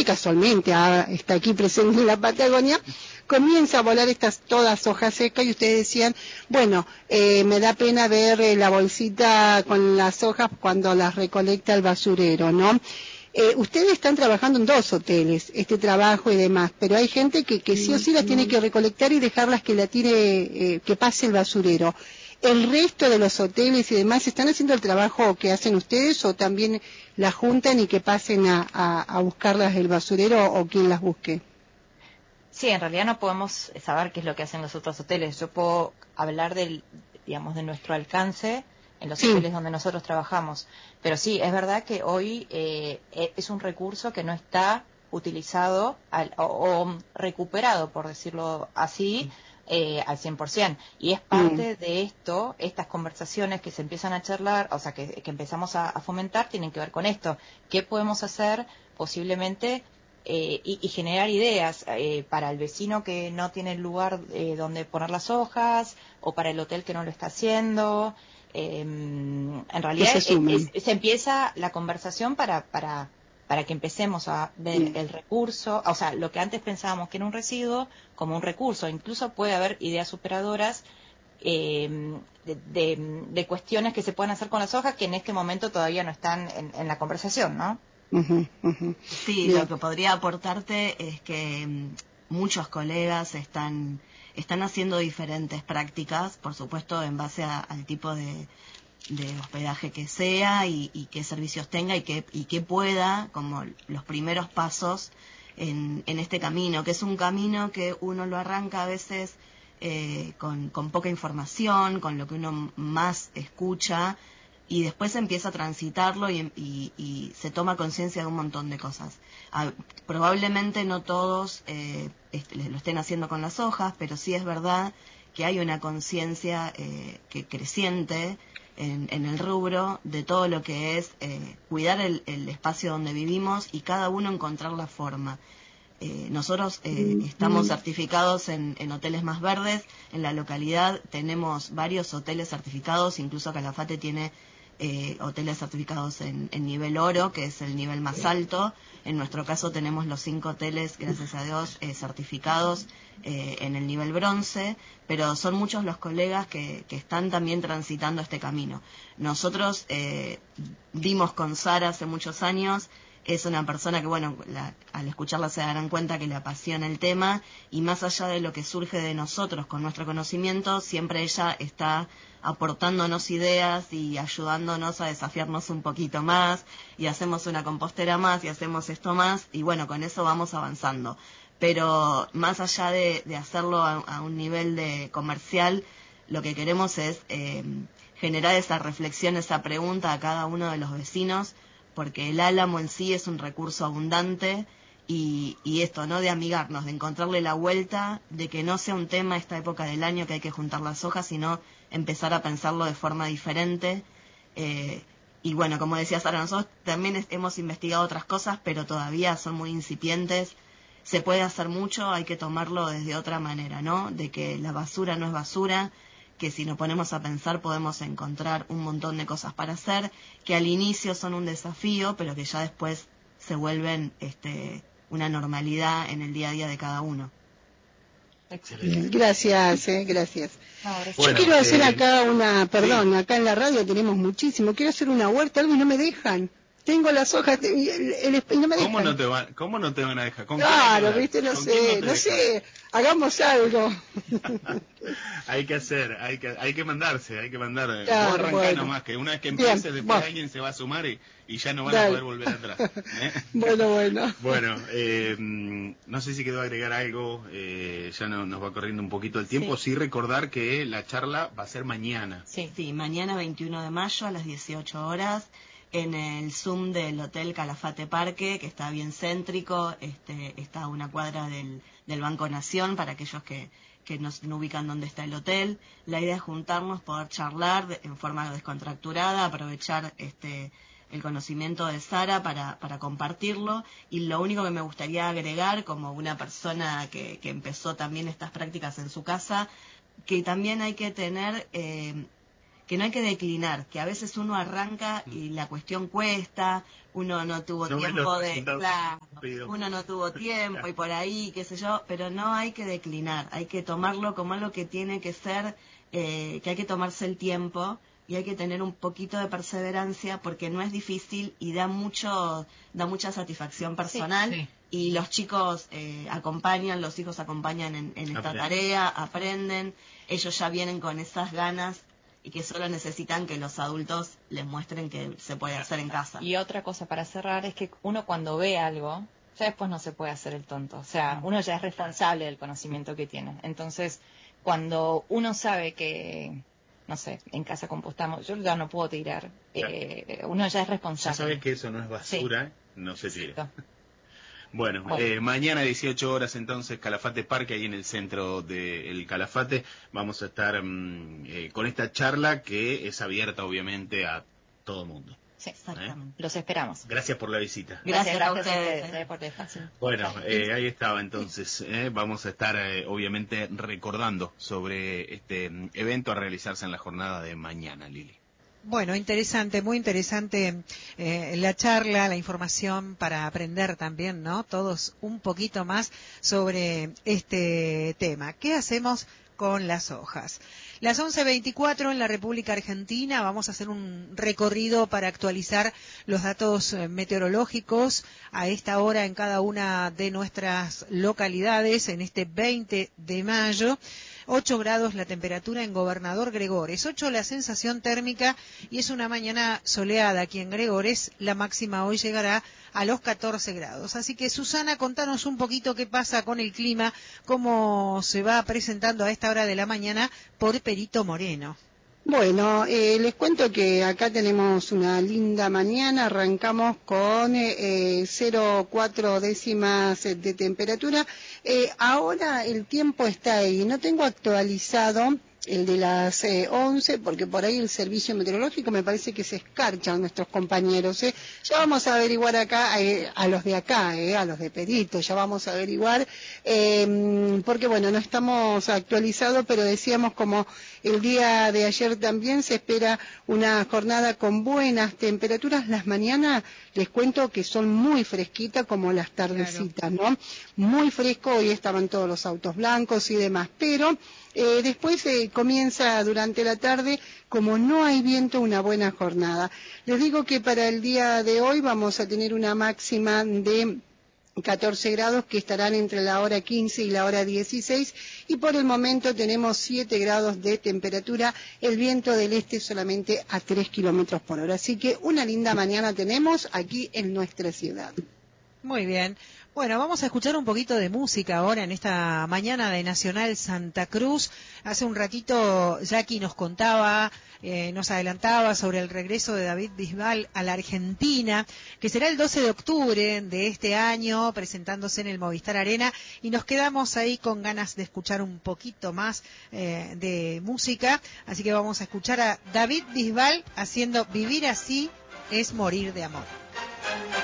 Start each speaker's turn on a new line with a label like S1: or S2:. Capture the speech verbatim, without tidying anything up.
S1: que casualmente ah, está aquí presente en la Patagonia, comienza a volar estas todas hojas secas y ustedes decían, bueno, eh, me da pena ver eh, la bolsita con las hojas cuando las recolecta el basurero, ¿no? Eh, ustedes están trabajando en dos hoteles, este trabajo y demás, pero hay gente que, que sí o sí las tiene que recolectar y dejarlas que la tire, eh, que pase el basurero. ¿El resto de los hoteles y demás están haciendo el trabajo que hacen ustedes o también las juntan y que pasen a, a, a buscarlas del basurero o quien las busque?
S2: Sí, en realidad no podemos saber qué es lo que hacen los otros hoteles. Yo puedo hablar del, digamos, de nuestro alcance en los sí. hoteles donde nosotros trabajamos. Pero sí, es verdad que hoy eh, es un recurso que no está utilizado al, o, o recuperado, por decirlo así, eh, al cien por ciento. Y es parte mm. de esto, estas conversaciones que se empiezan a charlar, o sea, que, que empezamos a, a fomentar, tienen que ver con esto. ¿Qué podemos hacer posiblemente? Eh, y, y generar ideas eh, para el vecino que no tiene lugar eh, donde poner las hojas o para el hotel que no lo está haciendo. Eh, en realidad es, es, se empieza la conversación para, para, para que empecemos a ver sí. el recurso, o sea, lo que antes pensábamos que era un residuo como un recurso. Incluso puede haber ideas superadoras eh, de, de, de cuestiones que se pueden hacer con las hojas que en este momento todavía no están en, en la conversación, ¿no?
S3: Uh-huh, uh-huh. Sí, Bien. Lo que podría aportarte es que um, muchos colegas están están haciendo diferentes prácticas, por supuesto en base a, al tipo de, de hospedaje que sea y, y qué servicios tenga y qué y qué pueda, como los primeros pasos en, en este camino, que es un camino que uno lo arranca a veces eh, con, con poca información, con lo que uno más escucha, y después empieza a transitarlo y, y, y se toma conciencia de un montón de cosas. Ah, probablemente no todos eh, este, lo estén haciendo con las hojas, pero sí es verdad que hay una conciencia eh, que creciente en, en el rubro de todo lo que es eh, cuidar el, el espacio donde vivimos y cada uno encontrar la forma. Eh, nosotros eh, estamos certificados en, en hoteles más verdes. En la localidad tenemos varios hoteles certificados, incluso Calafate tiene Eh, hoteles certificados en, en nivel oro, que es el nivel más alto. En nuestro caso tenemos los cinco hoteles, gracias a Dios, eh, certificados eh, en el nivel bronce, pero son muchos los colegas que, que están también transitando este camino. Nosotros eh, dimos con Sara hace muchos años. Es una persona que, bueno, la, al escucharla se darán cuenta que le apasiona el tema, y más allá de lo que surge de nosotros con nuestro conocimiento, siempre ella está aportándonos ideas y ayudándonos a desafiarnos un poquito más, y hacemos una compostera más y hacemos esto más, y bueno, con eso vamos avanzando. Pero más allá de, de hacerlo a, a un nivel de comercial, lo que queremos es eh, generar esa reflexión, esa pregunta a cada uno de los vecinos, porque el álamo en sí es un recurso abundante, y, y esto, ¿no? De amigarnos, de encontrarle la vuelta, de que no sea un tema esta época del año que hay que juntar las hojas, sino empezar a pensarlo de forma diferente. Eh, y bueno, como decía Sara, nosotros también es, hemos investigado otras cosas, pero todavía son muy incipientes. Se puede hacer mucho, hay que tomarlo desde otra manera, ¿no? De que la basura no es basura, que si nos ponemos a pensar podemos encontrar un montón de cosas para hacer, que al inicio son un desafío, pero que ya después se vuelven este, una normalidad en el día a día de cada uno.
S1: Excelente. Gracias, eh, gracias.
S2: No, gracias.
S1: Yo bueno, quiero hacer eh, acá una, perdón, sí. Acá en la radio tenemos muchísimo, quiero hacer una huerta, algo y no me dejan. Tengo las hojas y, el, el, y no me dejan.
S4: ¿Cómo no te van, cómo no te van a dejar? ¿Con
S1: claro, viste, no sé, no, no sé, hagamos algo.
S4: Hay que hacer, hay que hay que mandarse, hay que mandar.
S1: Claro,
S4: Vos arrancá
S1: bueno.
S4: nomás, que una vez que empieces,
S1: Bien,
S4: después
S1: bueno.
S4: alguien se va a sumar y, y ya no van
S1: Dale.
S4: a poder volver atrás. ¿eh?
S1: Bueno, bueno.
S4: Bueno, eh, no sé si quedó agregar algo, eh, ya no, nos va corriendo un poquito el tiempo. Sí. sí recordar que la charla va a ser mañana.
S3: Sí, sí, mañana veintiuno de mayo a las dieciocho horas. En el Zoom del Hotel Calafate Parque, que está bien céntrico, este, está a una cuadra del, del Banco Nación, para aquellos que, que nos, no ubican dónde está el hotel. La idea es juntarnos, poder charlar de, en forma descontracturada, aprovechar este, el conocimiento de Sara para, para compartirlo. Y lo único que me gustaría agregar, como una persona que, que empezó también estas prácticas en su casa, que también hay que tener... Eh, que no hay que declinar, que a veces uno arranca y la cuestión cuesta, uno no tuvo
S4: no
S3: tiempo de, claro, uno no tuvo tiempo y por ahí, qué sé yo, pero no hay que declinar, hay que tomarlo como algo que tiene que ser, eh, que hay que tomarse el tiempo y hay que tener un poquito de perseverancia porque no es difícil y da mucho, da mucha satisfacción personal. Sí, sí. Y los chicos eh, acompañan, los hijos acompañan en, en esta aprenden. tarea, aprenden, ellos ya vienen con esas ganas y que solo necesitan que los adultos les muestren que se puede hacer en casa.
S2: Y otra cosa para cerrar es que uno cuando ve algo, ya después no se puede hacer el tonto, o sea, uno ya es responsable del conocimiento que tiene. Entonces, cuando uno sabe que, no sé, en casa compostamos, yo ya no puedo tirar, eh, uno ya es responsable.
S4: Ya sabes que eso no es basura, sí. No se tira. Sí. Bueno,
S2: bueno.
S4: Eh, mañana dieciocho horas entonces, Calafate Parque, ahí en el centro del Calafate, vamos a estar mmm, eh, con esta charla que es abierta obviamente a todo mundo.
S2: Sí, exactamente. ¿Eh? Los esperamos.
S4: Gracias por la visita.
S2: Gracias, gracias a ustedes. ustedes por dejarse.
S4: Bueno, eh, ahí estaba entonces. Eh, vamos a estar eh, obviamente recordando sobre este evento a realizarse en la jornada de mañana, Lili.
S5: Bueno, interesante, muy interesante eh, la charla, la información para aprender también, ¿no? Todos un poquito más sobre este tema. ¿Qué hacemos con las hojas? Las once veinticuatro en la República Argentina, vamos a hacer un recorrido para actualizar los datos meteorológicos a esta hora en cada una de nuestras localidades en este veinte de mayo. ocho grados la temperatura en Gobernador Gregores, ocho la sensación térmica y es una mañana soleada aquí en Gregores. La máxima hoy llegará a los catorce grados. Así que, Susana, contanos un poquito qué pasa con el clima, cómo se va presentando a esta hora de la mañana por Perito Moreno.
S1: Bueno, eh, les cuento que acá tenemos una linda mañana, arrancamos con eh, cero coma cuatro décimas de temperatura. Eh, ahora el tiempo está ahí, no tengo actualizado el de las eh, once, porque por ahí el servicio meteorológico me parece que se escarchan nuestros compañeros. ¿eh? Ya vamos a averiguar acá, eh, a los de acá, eh, a los de Perito, ya vamos a averiguar, eh, porque bueno, no estamos actualizados, pero decíamos como el día de ayer también se espera una jornada con buenas temperaturas. Las mañanas les cuento que son muy fresquitas como las tardecitas, claro. ¿no? Muy fresco, hoy estaban todos los autos blancos y demás, pero Eh, después eh, comienza durante la tarde, como no hay viento, una buena jornada. Les digo que para el día de hoy vamos a tener una máxima de catorce grados que estarán entre la hora quince y la hora dieciséis y por el momento tenemos siete grados de temperatura, el viento del este solamente a tres kilómetros por hora. Así que una linda mañana tenemos aquí en nuestra ciudad.
S5: Muy bien. Bueno, vamos a escuchar un poquito de música ahora en esta mañana de Nacional Santa Cruz. Hace un ratito Jackie nos contaba, eh, nos adelantaba sobre el regreso de David Bisbal a la Argentina, que será el doce de octubre de este año, presentándose en el Movistar Arena, y nos quedamos ahí con ganas de escuchar un poquito más eh, de música. Así que vamos a escuchar a David Bisbal haciendo Vivir así es morir de amor.